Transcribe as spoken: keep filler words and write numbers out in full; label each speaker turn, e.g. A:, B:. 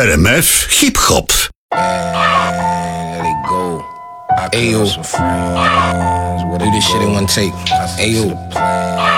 A: R M F Hip Hop.
B: Ayo, do this shit in one take. Ayo.